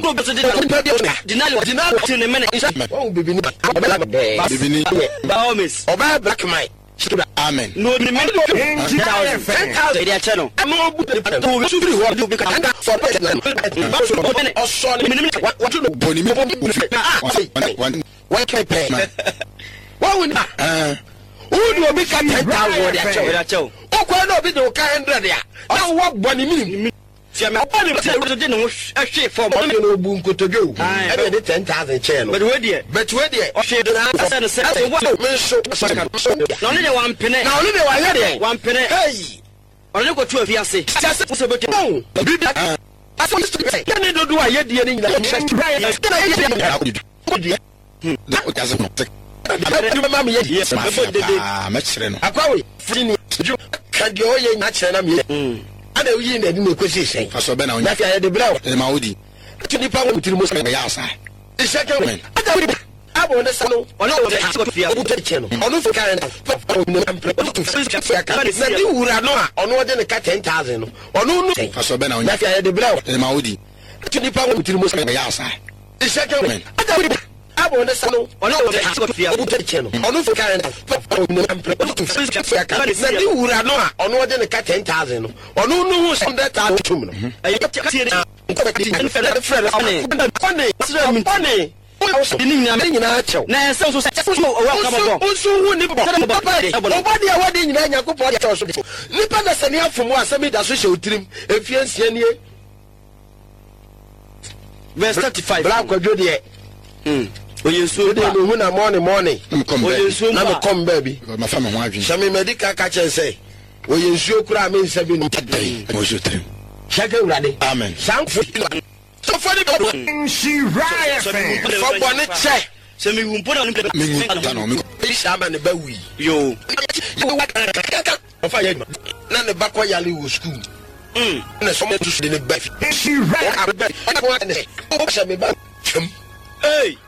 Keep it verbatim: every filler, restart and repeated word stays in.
do be so deny deny deny me oh bibini bibini by miss oba black man amen no me ten thousand they are channel no to free what do because anga for person also what to boni me one one can pay what would uh who do make ten thousand they are chow o kwa no be do one hundred ya na what boni me tia me boni me say dey no hwe for boni no bu nkotodwo e dey ten thousand chair no but we dey but we dey o hwe na say say what me so na only one penny na only one here one penny hey only go to afiase just say be no bi aso to say can do do aye die ni nyina na o kaze no you mama me yes ah ma kire no akwa we fini ka de o ye nya kire na me ana wi na di na kwesi sen aso be na onya fi aye de bra o ma odi to ni pa wo tiri mo se ya asa the second man ada we abo ne sano ono o de aso fi abu te cheno ono fo kan no ampre to fi fi aka na di wura no a ono de ne ka ten thousand no ono no aso be na onya fi aye de bra o ma odi to ni pa wo tiri mo se ya asa the second man ada we abo ne sano ono o de aso fi abu te cheno ono fo kan no ampre to fi fi aka na di wura no a ono de ne ka ten thousand no ono no hu one hundred thousand tum no ayi ka tie ni fere fere funny funny funny ni nyina me nyina achew na se so se so o wa ka bo so hu ni bo obodi a wadi nyina yakopɔ ya so ni pa na sani afomo asemi da so hye otirim efie nsia nie verse thirty-five bla kwadwo de mm oyesu de no hu na morning morning oyesu na me come baby ma fa me ho adwen shame medical ka chen say oyesu okura me nsa bi no tadai mo so trim shaka urade amen sanfo so for the she riot for bonne che se mi wumpo na nimpe me ngu ta no me ishama ne bawi yo ofa ye na ne bakwa yale wo school mm na so me to de ne bafi she riot o ka be o ka ne o sha me ba chum hey